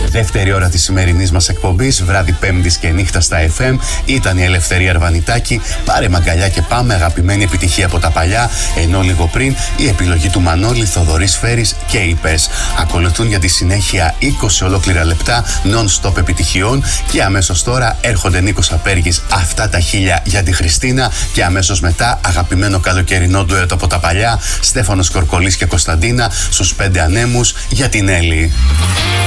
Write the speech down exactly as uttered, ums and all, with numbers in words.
Δεύτερη ώρα της σημερινής μας εκπομπής, βράδυ Πέμπτης και νύχτα στα εφ εμ, ήταν η Ελευθερία Αρβανιτάκη. Πάρε μαγκαλιά και πάμε, αγαπημένη επιτυχία από τα παλιά. Ενώ λίγο πριν η επιλογή του Μανώλη, Θοδωρής Φέρης και Είπες. Ακολουθούν για τη συνέχεια είκοσι ολόκληρα λεπτά non-stop επιτυχιών. Και αμέσως τώρα έρχονται Νίκος Απέργης, αυτά τα χίλια για τη Χριστίνα. Και αμέσως μετά αγαπημένο καλοκαιρινό ντουέτο από τα παλιά, Στέφανος Κορκολής και Κωνσταντίνα στους πέντε ανέμους για την Έλλη.